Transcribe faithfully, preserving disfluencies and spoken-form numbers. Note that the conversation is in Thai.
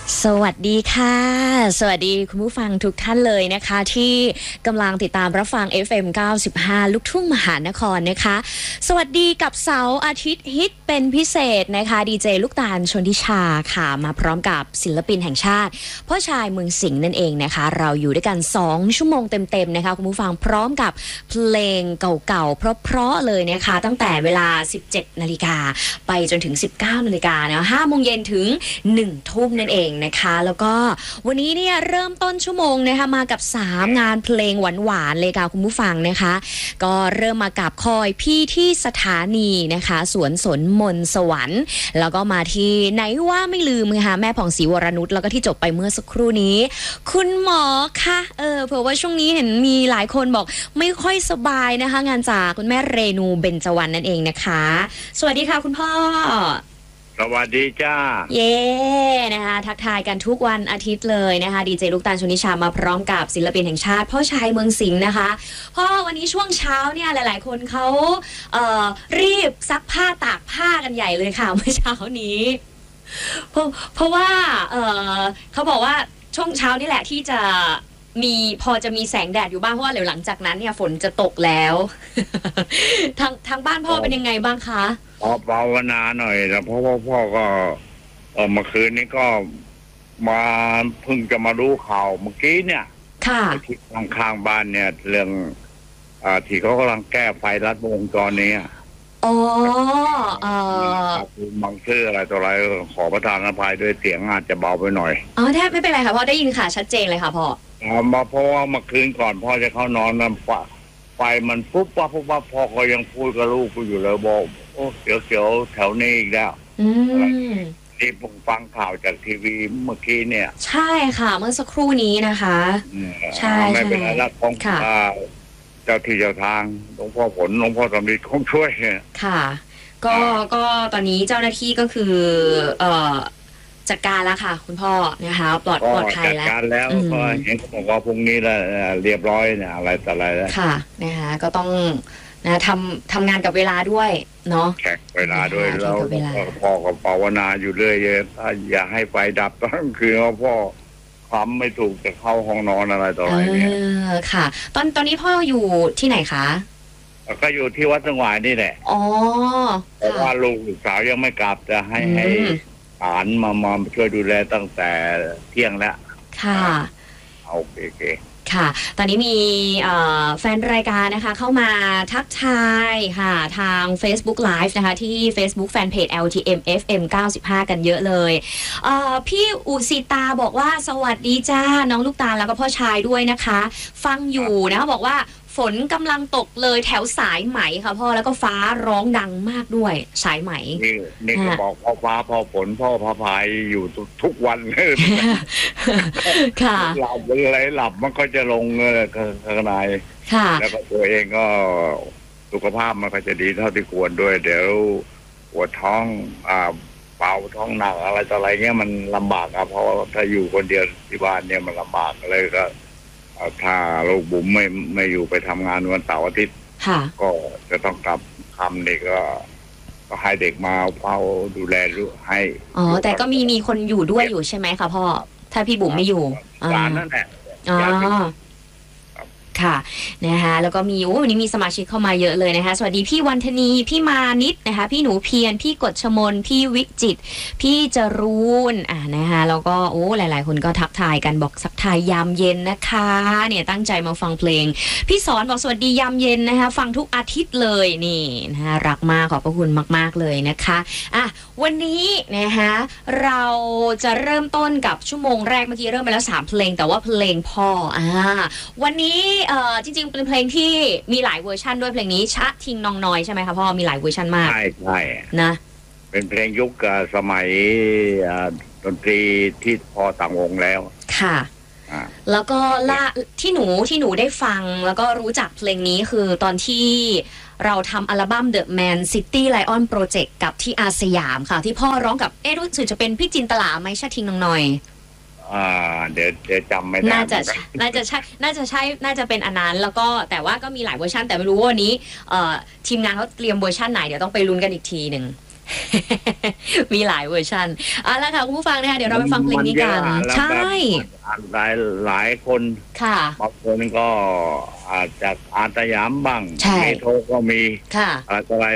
สวัสดีค่ะสวัสดีคุณผู้ฟังทุกท่านเลยนะคะที่กำลังติดตามรับฟัง เอฟ เอ็ม เก้าสิบห้า ลูกทุ่งมหานครนะคะสวัสดีกับเสาร์อาทิตย์ฮิตเป็นพิเศษนะคะดีเจลูกตาลชนทิชาค่ะมาพร้อมกับศิลปินแห่งชาติพ่อชายเมืองสิงห์นั่นเองนะคะเราอยู่ด้วยกันสองชั่วโมงเต็มๆนะคะคุณผู้ฟังพร้อมกับเพลงเก่าๆเพราะๆเลยนะคะตั้งแต่เวลา สิบเจ็ดนาฬิกาไปจนถึง สิบเก้านาฬิกานะห้าโมงเย็นถึงหนึ่งทุ่มนั่นเองนะคะแล้วก็วันนี้เนี่ยเริ่มต้นชั่วโมงนะคะมากับสามงานเพลงหวานๆเลยค่ะคุณผู้ฟังนะคะก็เริ่มมากับคอยพี่ที่สถานีนะคะสวนสนมนสวรรค์แล้วก็มาที่ไหนว่าไม่ลืมค่ะแม่ผ่องศรีวรนุชแล้วก็ที่จบไปเมื่อสักครู่นี้คุณหมอคะเออเผื่อว่าช่วงนี้เห็นมีหลายคนบอกไม่ค่อยสบายนะคะงานจากคุณแม่เรนูเบญจวรรณนั่นเองนะคะสวัสดีค่ะคุณพ่อสวัสดีจ้าเย้นะคะทักทายกันทุกวันอาทิตย์เลยนะคะดีเจลูกตาลชนิชามาพร้อมกับศิลปินแห่งชาติพ่อชายเมืองสิงห์นะคะพ่อวันนี้ช่วงเช้าเนี่ยหลายๆคนเขาเอ่อรีบซักผ้าตากผ้ากันใหญ่เลยค่ะเมื่อเช้านี้เพราะเพราะว่าเอ่อเขาบอกว่าช่วงเช้านี่แหละที่จะมีพอจะมีแสงแดดอยู่บ้างเพราะว่าเดี๋ยวหลังจากนั้นเนี่ยฝนจะตกแล้ว ทางทางบ้านพ่อเป็นยังไงบ้างคะพอภาวนาหน่อยนะเพราะว่าพ่อก็เออเมื่อคืนนี้ก็มาเพิ่งจะมารู้ข่าวเมื่อกี้เนี่ยค่ะที่ข้างข้างบ้านเนี่ยเรื่องอ่าที่เขากำลังแก้ไฟรัดวงจรนี้อ๋อเออบางชื่ออะไรตัวอะไรขอประทานอภัยด้วยเสียงอาจจะเบาไปหน่อยอ๋อแทบไม่เป็นไรค่ะพ่อได้ยินค่ะชัดเจนเลยค่ะพ่ออ๋อมาเพราะว่าเมื่อคืนก่อนพ่อจะเข้านอนนะไฟมันปุ๊บปั๊บปุ๊บปั๊บพ่อก็ยังพูดกับลูกกูอยู่เลยบอกโอ้เขียวๆแถวนี้อีกแล้วอืมที่ผมฟังข่าวจากทีวีเมื่อกี้เนี่ยใช่ค่ะเมื่อสักครู่นี้นะคะใช่ไม่เป็นไรละของเจ้าที่เจ้าทางหลวงพ่อผลหลวงพ่อสำริดคงช่วยค่ะก็ก็ตอนนี้เจ้าหน้าที่ก็คือเอ่อจัดการแล้วค่ะคุณพ่อนะคะปลอดปลอดภัยแล้วจัดการแล้วก็เห็นเขาบอกว่าพรุ่งนี้แล้วเรียบร้อยเนี่ยอะไรต่ออะไรแล้วค่ะนะคะก็ต้องนะทำทำงานกับเวลาด้วยเนาะแข่งเวลาด้วยแล้วพ่อก็ภาวนาอยู่เรื่อยถ้าอย่าให้ไฟดับตอนคืนเพราะพ่อความไม่ถูกจะเข้าห้องนอนอะไรต่ออะไรเนี่ยค่ะตอนตอนนี้พ่ออยู่ที่ไหนคะก็อยู่ที่วัดสังวายนี่แหละอ๋อเพราะว่าลูกสาวยังไม่กลับจะให้ให้หลานมามาช่วยดูแลตั้งแต่เที่ยงแล้วค่ะโอเคโอเคค่ะตอนนี้มีแฟนรายการนะคะเข้ามาทักทายค่ะทาง Facebook Live นะคะที่ Facebook Fanpage แอล ที เอ็ม เอฟ เอ็ม เก้าสิบห้า กันเยอะเลยเอ่อพี่อุสิตาบอกว่าสวัสดีจ้าน้องลูกตาลแล้วก็พ่อชายด้วยนะคะฟังอยู่นะคะบอกว่าฝนกำลังตกเลยแถวสายไหมค่ะพ่อแล้วก็ฟ้าร้องดังมากด้วยสายไหมนี่นี่ก็บอกพ่อฟ้าพ่อฝนพ่อพระพายอยู่ทุกวันเลยค่ะหลับอะไรหลับมันก็จะลงเลยข้างในแล้วก็ตัวเองก็สุขภาพมันก็จะดีเท่าที่ควรด้วยเดี๋ยวปวดท้องอ่าเบาท้องหนักอะไรต่ออะไรเงี้ยมันลำบากครับเพราะว่าถ้าอยู่คนเดียวที่บ้านเนี่ยมันลำบากเลยก็ถ้าลูกบุ๋มไม่ไม่อยู่ไปทำงานวันเสาร์อาทิตย์ก็จะต้องกลับคำเด็กก็ก็ให้เด็กมาเฝ้าดูแลลูกให้อ๋อแต่ก็มีมีคนอยู่ด้วยอยู่ใช่ไหมคะพ่อถ้าพี่บุ๋มไม่อยู่หลานนั่นแหละอ๋อค่ะนะคะแล้วก็มีโอ้วันนี้มีสมาชิกเข้ามาเยอะเลยนะคะสวัสดีพี่วันธนีพี่มานิดนะคะพี่หนูเพียรพี่กฎชมนพี่วิจิตพี่จรูนอ่านะคะแล้วก็โอ้หลายๆคนก็ทักทายกันบอกสักทายยามเย็นนะคะเนี่ยตั้งใจมาฟังเพลงพี่สอนบอกสวัสดียามเย็นนะคะฟังทุกอาทิตย์เลยนี่นะคะรักมากขอบพระคุณมากๆเลยนะคะอ่ะวันนี้นะคะเราจะเริ่มต้นกับชั่วโมงแรกเมื่อกี้เริ่มไปแล้วสามเพลงแต่ว่าเพลงพ่ออ่าวันนี้เอ่อจริงๆเป็นเพลงที่มีหลายเวอร์ชันด้วยเพลงนี้ชะทิงนองนอยใช่ไหมคะพ่อมีหลายเวอร์ชันมากใช่ใช่นะเป็นเพลงยุคสมัยดนตรีที่พอต่างวงแล้วค่ะแล้วก็ล่าที่หนูที่หนูได้ฟังแล้วก็รู้จักเพลงนี้คือตอนที่เราทำอัลบั้ม The Man City Lion Project กับที่อาสยามค่ะที่พ่อร้องกับเอ๊ะรู้สึกจะเป็นพี่จินตลาไหมชะทิงนองนอยอ่าเดี๋ยวเดี๋ยวจำไม่ได้น่าจะน่าจะใช่น่าจะใช่น่าจะเป็นอันนั้นแล้วก็แต่ว่าก็มีหลายเวอร์ชันแต่ไม่รู้ว่าวันนี้เอ่อทีมงานเขาเตรียมเวอร์ชันไหนเดี๋ยวต้องไปลุ้นกันอีกทีหนึ่งมีหลายเวอร์ชันเอาละค่ะคุณผู้ฟังนะคะเดี๋ยวเราไปฟังเพลงนี้กันใช่หลายหลายคนค่ะบางคนก็อาจจะอาตยามบ้างเมโทรก็มีอะไร